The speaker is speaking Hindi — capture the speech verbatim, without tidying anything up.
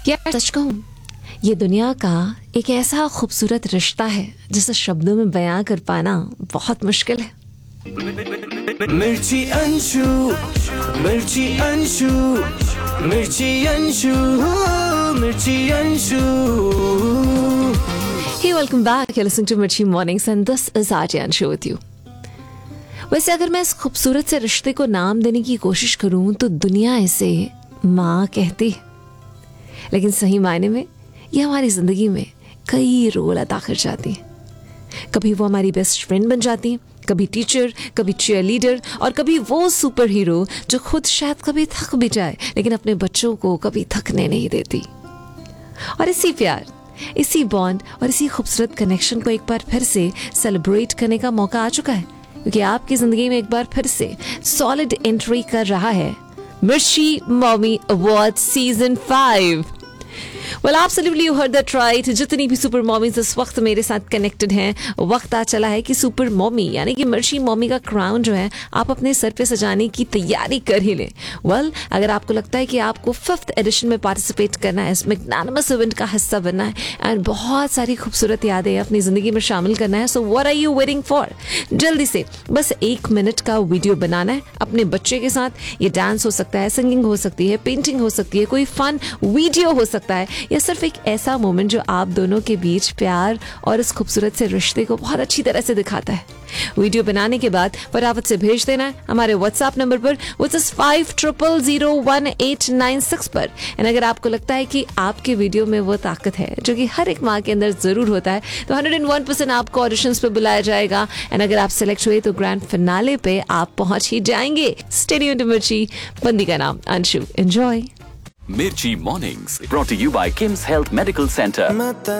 यार सच कहूं, ये दुनिया का एक ऐसा खूबसूरत रिश्ता है जिसे शब्दों में बयां कर पाना बहुत मुश्किल है। मिर्ची अंशु, मिर्ची अंशु, मिर्ची अंशु, मिर्ची Anshu. Hey, welcome back. You're listening to Mirchi Mornings and this is R J Anshu with you. वैसे अगर मैं इस खूबसूरत से रिश्ते को नाम देने की कोशिश करूं तो दुनिया इसे माँ कहती है, लेकिन सही मायने में ये हमारी जिंदगी में कई रोल अदा कर जाती है। कभी वो हमारी बेस्ट फ्रेंड बन जाती है, कभी टीचर, कभी चीयर लीडर और कभी वो सुपर हीरो जो खुद शायद कभी थक भी जाए लेकिन अपने बच्चों को कभी थकने नहीं देती। और इसी प्यार, इसी बॉन्ड और इसी खूबसूरत कनेक्शन को एक बार फिर से सेलिब्रेट करने का मौका आ चुका है, क्योंकि आपकी जिंदगी में एक बार फिर से सॉलिड एंट्री कर रहा है मिर्ची mommy award season five. Well, absolutely you heard that right. जितनी भी सुपर मॉमीज इस वक्त मेरे साथ कनेक्टेड हैं, वक्त आ चला है कि सुपर मॉमी यानी कि मिर्ची मॉमी का क्राउन जो है आप अपने सर पे सजाने की तैयारी कर ही लें। वेल, अगर आपको लगता है कि आपको फिफ्थ एडिशन में पार्टिसिपेट करना है, इस मैग्नानिमस इवेंट का हिस्सा बनना है एंड बहुत सारी खूबसूरत यादें अपनी जिंदगी में शामिल करना है, so what are you waiting for? जल्दी से बस एक मिनट का वीडियो बनाना है अपने बच्चे के साथ। ये डांस हो सकता है, सिंगिंग हो सकती है, पेंटिंग हो सकती है, कोई फन वीडियो हो सकता है, या सिर्फ एक ऐसा मोमेंट जो आप दोनों के बीच प्यार और इस खूबसूरत से रिश्ते को बहुत अच्छी तरह से दिखाता है। वीडियो बनाने के बाद फटाफट से भेज देना है हमारे व्हाट्सएप नंबर पर, which is five triple zero one eight nine six पर। एंड अगर आपको लगता है कि आपके वीडियो में वो ताकत है जो कि हर एक माँ के अंदर जरूर होता है, तो हंड्रेड एंड वन परसेंट आपको ऑडिशंस पे बुलाया जाएगा। एंड अगर आप सिलेक्ट हुए तो ग्रैंड फिनाले पे आप पहुंच ही जाएंगे। स्टे ट्यून्ड टू मिर्ची, बंदी का नाम Anshu. Enjoy. Mirchi Mornings, brought to you by Kim's Health Medical Center.